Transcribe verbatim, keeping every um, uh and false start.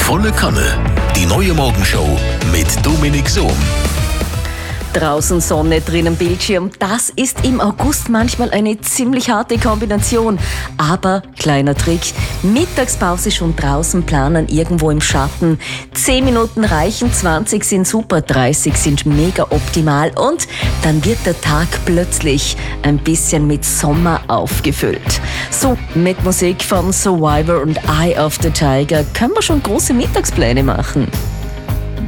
Volle Kanne. Die neue Morgenshow mit Dominik Sohm. Draußen Sonne, drinnen Bildschirm, das ist im August manchmal eine ziemlich harte Kombination. Aber, kleiner Trick, Mittagspause schon draußen planen, irgendwo im Schatten. Zehn Minuten reichen, zwanzig sind super, dreißig sind mega optimal und dann wird der Tag plötzlich ein bisschen mit Sommer aufgefüllt. So, mit Musik von Survivor und Eye of the Tiger können wir schon große Mittagspläne machen.